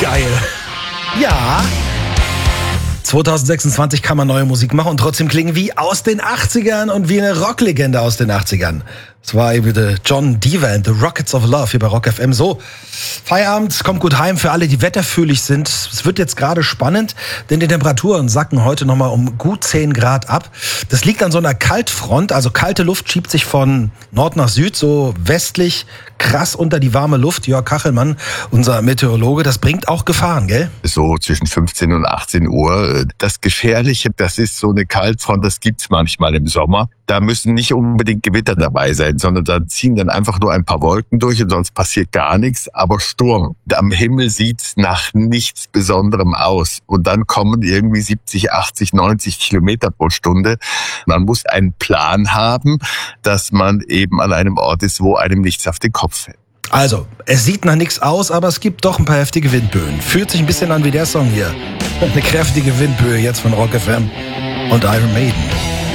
Geil. Ja. 2026 kann man neue Musik machen und trotzdem klingen wie aus den 80ern und wie eine Rocklegende aus den 80ern. Das war eben John Deaver and the Rockets of Love hier bei Rock FM. So, Feierabend, kommt gut heim für alle, die wetterfühlig sind. Es wird jetzt gerade spannend, denn die Temperaturen sacken heute nochmal um gut 10 Grad ab. Das liegt an so einer Kaltfront, also kalte Luft schiebt sich von Nord nach Süd, so westlich, krass unter die warme Luft. Jörg Kachelmann, unser Meteorologe, das bringt auch Gefahren, gell? So zwischen 15 und 18 Uhr. Das Gefährliche, das ist so eine Kaltfront, das gibt's manchmal im Sommer. Da müssen nicht unbedingt Gewitter dabei sein, sondern da ziehen dann einfach nur ein paar Wolken durch und sonst passiert gar nichts, aber Sturm. Am Himmel sieht's nach nichts Besonderem aus. Und dann kommen irgendwie 70, 80, 90 Kilometer pro Stunde. Man muss einen Plan haben, dass man eben an einem Ort ist, wo einem nichts auf den Kopf fällt. Also, es sieht nach nichts aus, aber es gibt doch ein paar heftige Windböen. Fühlt sich ein bisschen an wie der Song hier. Eine kräftige Windböe jetzt von Rock FM und Iron Maiden.